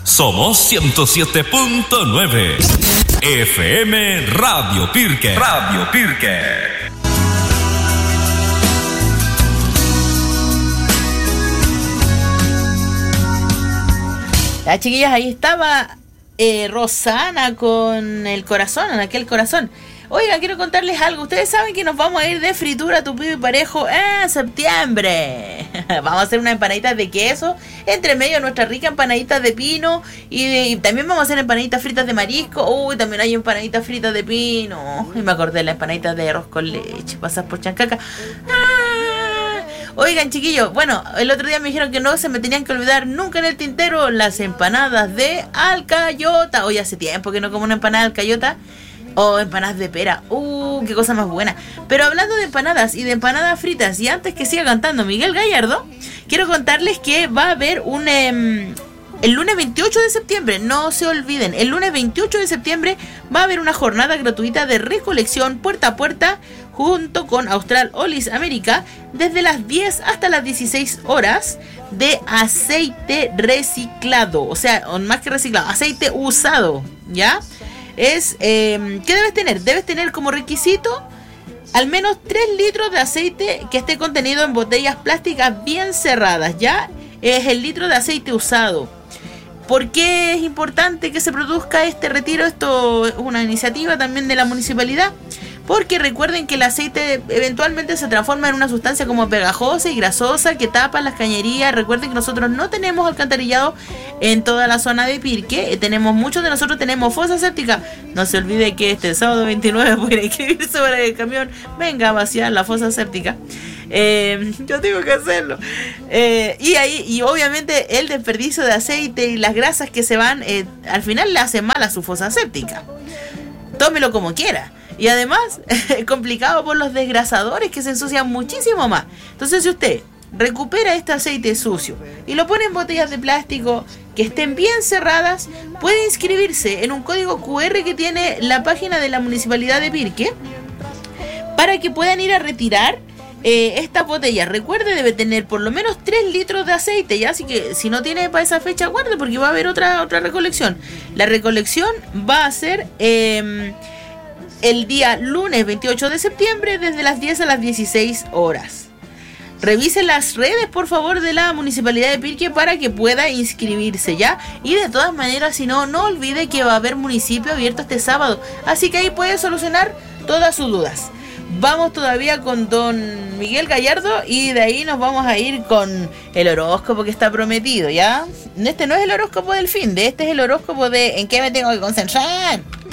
Somos 107.9 FM Radio Pirque. Radio Pirque. Las chiquillas, ahí estaba Rosana con el corazón, en aquel corazón. Oigan, quiero contarles algo. Ustedes saben que nos vamos a ir de fritura tupido y parejo en septiembre. Vamos a hacer unas empanaditas de queso, entre medio nuestra rica empanadita de pino, y también vamos a hacer empanaditas fritas de marisco. Uy, también hay empanaditas fritas de pino. Y me acordé de la empanadita de arroz con leche, pasas por chancaca. Oigan, chiquillos, bueno, el otro día me dijeron que no se me tenían que olvidar nunca en el tintero las empanadas de alcayota. Hoy hace tiempo que no como una empanada de alcayota. O empanadas de pera. Qué cosa más buena. Pero hablando de empanadas y de empanadas fritas, y antes que siga cantando Miguel Gallardo, quiero contarles que va a haber el lunes 28 de septiembre, no se olviden, el lunes 28 de septiembre va a haber una jornada gratuita de recolección puerta a puerta junto con Austral Olis América desde las 10 hasta las 16 horas de aceite reciclado, o sea, más que reciclado, aceite usado, ¿ya? ¿Qué debes tener? Debes tener como requisito al menos 3 litros de aceite que esté contenido en botellas plásticas bien cerradas, ¿ya? Es el litro de aceite usado. ¿Por qué es importante que se produzca este retiro? Esto es una iniciativa también de la municipalidad. Porque recuerden que el aceite eventualmente se transforma en una sustancia como pegajosa y grasosa que tapa las cañerías. Recuerden que nosotros no tenemos alcantarillado en toda la zona de Pirque. Muchos de nosotros tenemos fosa séptica. No se olvide que este sábado 29 puede inscribirse para que el camión venga a vaciar la fosa séptica. Yo tengo que hacerlo. Y obviamente el desperdicio de aceite y las grasas que se van, al final le hacen mal a su fosa séptica. Tómelo como quiera. Y además es complicado por los desgrasadores que se ensucian muchísimo más. Entonces, si usted recupera este aceite sucio y lo pone en botellas de plástico que estén bien cerradas, puede inscribirse en un código QR que tiene la página de la Municipalidad de Pirque para que puedan ir a retirar estas botellas. Recuerde, debe tener por lo menos 3 litros de aceite, ¿ya? Así que si no tiene para esa fecha, guarde, porque va a haber otra recolección. La recolección va a ser el día lunes 28 de septiembre desde las 10 a las 16 horas. Revise las redes, por favor, de la Municipalidad de Pirque para que pueda inscribirse, ¿ya? Y de todas maneras, si no, no olvide que va a haber municipio abierto este sábado. Así que ahí puede solucionar todas sus dudas. Vamos todavía con don Miguel Gallardo y de ahí nos vamos a ir con el horóscopo que está prometido, ¿ya? Este no es el horóscopo del fin, este es el horóscopo de ¿en qué me tengo que concentrar?